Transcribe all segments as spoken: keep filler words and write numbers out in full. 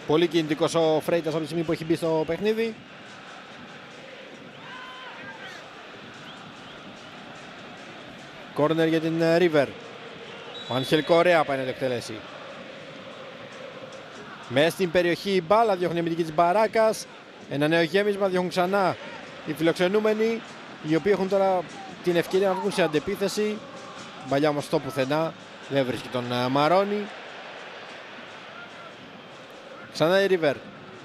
Πολύ κινητικός ο Φρέιτας από τη στιγμή που έχει μπει στο παιχνίδι. Κόρνερ για την River. Ο Άγχελ Κορέα πάει να το εκτελέσει. Μέσα στην περιοχή η μπάλα, διώχνει η αμυντική της Μπαράκας. Ένα νέο γέμισμα, διώχνουν ξανά οι φιλοξενούμενοι, οι οποίοι έχουν τώρα την ευκαιρία να βγουν σε αντεπίθεση. Μπαλιά όμως στο πουθενά, δεν βρίσκει τον Μαρόνι. Ξανά η River.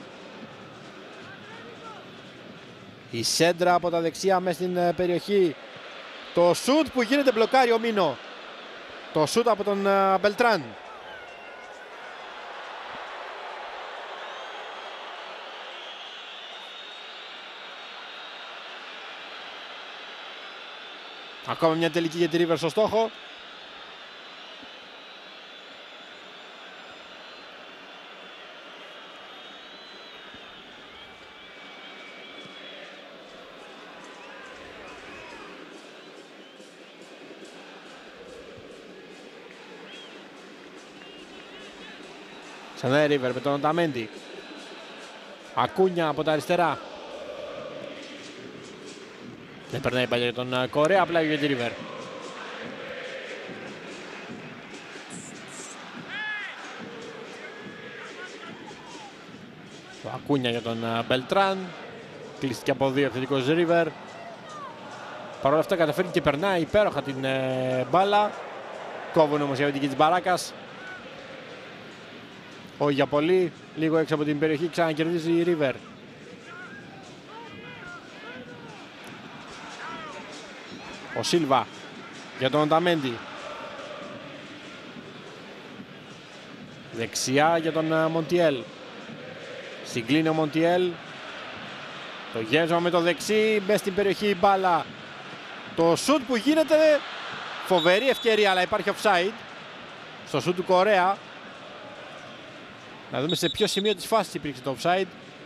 Η σέντρα από τα δεξιά μέσα στην περιοχή. Το σουτ που γίνεται, μπλοκάρει ο Μίνο. Το σουτ από τον Μπελτράν. Ακόμα μια τελική για τη River στο στόχο. Ξανά η River με τον Ονταμέντι. Ακούνια από τα αριστερά. Δεν περνάει παλιά για τον Κορέα, απλά για τη River. Το Ακούνια για τον Μπελτράν. Κλείστηκε από δύο επιθετικός River. Παρ' όλα αυτά καταφέρνει και περνάει υπέροχα την ε, μπάλα. Κόβουν όμως η αμυντική της Μπαράκας. Όχι για πολύ, λίγο έξω από την περιοχή, ξανακερδίζει η River. Ο Σίλβα για τον Ονταμέντι. Δεξιά για τον Μοντιέλ. Συγκλίνει ο Μοντιέλ. Το γέμισμα με το δεξί, μπες στην περιοχή η μπάλα. Το σουτ που γίνεται, φοβερή ευκαιρία, αλλά υπάρχει offside στο σουτ του Κορέα. Να δούμε σε ποιο σημείο της φάσης υπήρξε το offside.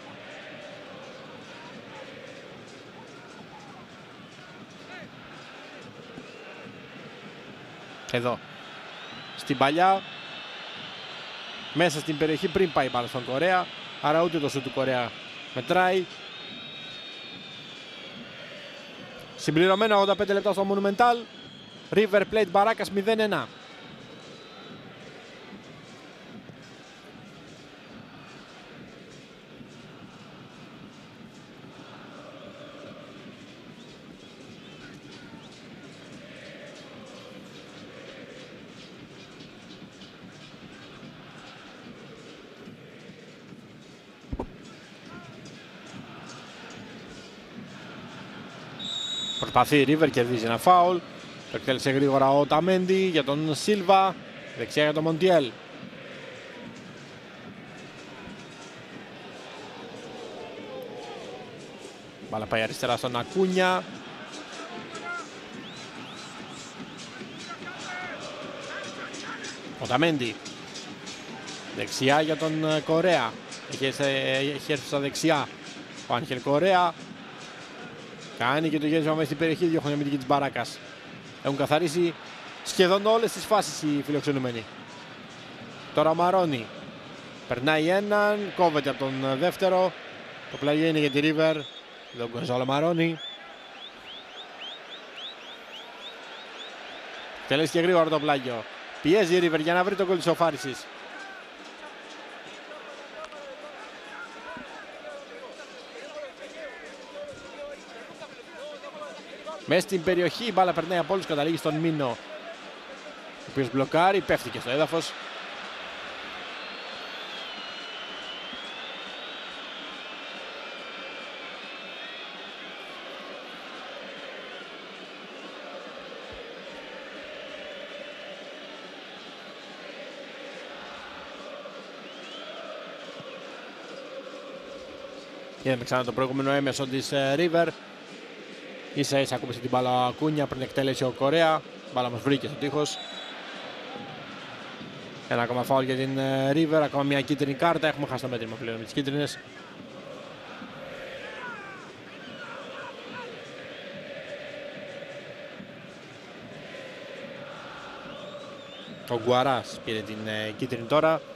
Εδώ. Στην παλιά. Μέσα στην περιοχή πριν πάει πάνω στον Κορέα. Άρα ούτε το σουτ του Κορέα μετράει. Συμπληρωμένα ογδόντα πέντε λεπτά στο Monumental. River Plate Μπαράκας μηδέν ένα. Προσπαθεί η River, κερδίζει ένα φάουλ. Το εκτέλεσε γρήγορα ο Ταμέντι για τον Σίλβα. Δεξιά για τον Μοντιέλ. Μπάλα πάει αριστερά στον Ακούνια. Ο Ταμέντι. Δεξιά για τον Κορέα. Έχει, έχει έρθει στα δεξιά ο Άγχελ Κορέα. Κάνει και το γέμισμα μέσα στην περιοχή, διώχνει η αμυντική της Μπαράκας. Έχουν καθαρίσει σχεδόν όλες τις φάσεις οι φιλοξενούμενοι. Τώρα ο Μαρόνι. Περνάει έναν, κόβεται από τον δεύτερο. Το πλάγιο είναι για τη River. Εδώ Γκονζάλο Μαρόνι. Τελέσει και γρήγορα το πλάγιο. Πιέζει η River για να βρει το γκολ της οφάρισης. Μέσα στην περιοχή η μπάλα περνάει από όλους, καταλήγει στον Μίνο, ο οποίος μπλοκάρει, πέφτει και στο έδαφος. Είδαμε ξανά το προηγούμενο έμεσο της River. Ίσα ίσα ακούμπησε την μπάλα Ακούνια πριν εκτέλεσε ο Κορέα. Μπάλα μας βρήκε στο τείχος. Ένα ακόμα φάουλ για την River. Ακόμα μια κίτρινη κάρτα. Έχουμε χάσει το μέτρημα πλέον με τις κίτρινες. Ο Γκουαράς πήρε την κίτρινη τώρα.